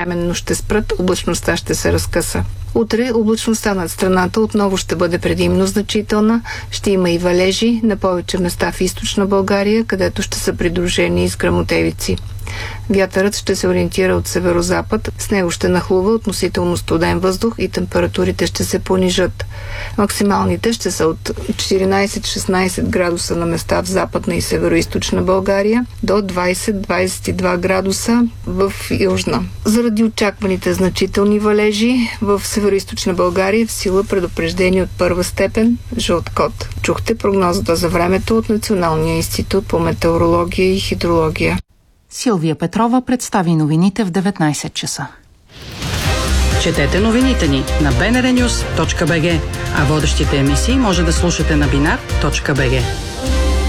временно ще спрат, облачността ще се разкъса. Утре облачността над страната отново ще бъде предимно значителна. Ще има и валежи на повече места в източна България, където ще са придружени и с гръмотевици. Вятърът ще се ориентира от северозапад, с него ще нахлува относително студен въздух и температурите ще се понижат. Максималните ще са от 14-16 градуса на места в западна и североизточна България до 20-22 градуса в южна. Заради очакваните значителни валежи в североизточна България е в сила предупреждение от първа степен жълт код. Чухте прогнозата за времето от Националния институт по метеорология и хидрология. Силвия Петрова представи новините в 19 часа. Четете новините ни на bnrnews.bg, а водещите емисии може да слушате на binar.bg.